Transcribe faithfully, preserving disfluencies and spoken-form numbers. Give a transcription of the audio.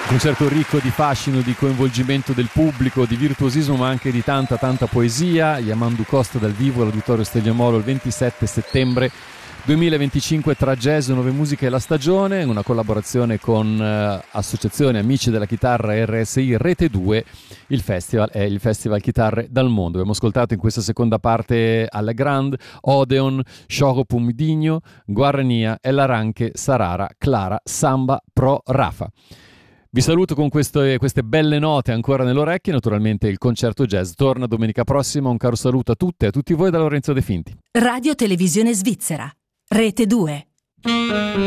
Concerto ricco di fascino, di coinvolgimento del pubblico, di virtuosismo, ma anche di tanta tanta poesia. Yamandu Costa dal vivo all'Auditorio Stegliamolo il ventisette settembre duemilaventicinque tra jazz, nuove musiche e la stagione, una collaborazione con eh, Associazione Amici della Chitarra R S I Rete due. Il festival è il Festival Chitarre dal Mondo. Abbiamo ascoltato in questa seconda parte Alla Grande, Odeon, Shoko Pumidigno, Guarania, El Aranche, Sarara, Clara, Samba, Pro, Rafa. Vi saluto con queste, queste belle note ancora nell'orecchio. Naturalmente il concerto jazz torna domenica prossima. Un caro saluto a tutte e a tutti voi da Lorenzo De Finti. Radio Televisione Svizzera, Rete due.